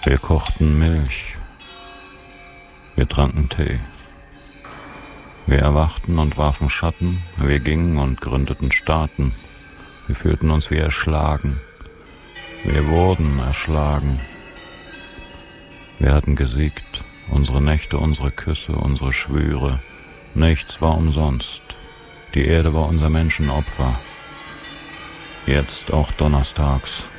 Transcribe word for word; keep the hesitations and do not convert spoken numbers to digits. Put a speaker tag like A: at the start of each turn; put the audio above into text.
A: Wir kochten Milch. Wir tranken Tee. Wir erwachten und warfen Schatten. Wir gingen und gründeten Staaten. Wir fühlten uns wie erschlagen. Wir wurden erschlagen. Wir hatten gesiegt. Unsere Nächte, unsere Küsse, unsere Schwüre. Nichts war umsonst. Die Erde war unser Menschenopfer. Jetzt auch donnerstags.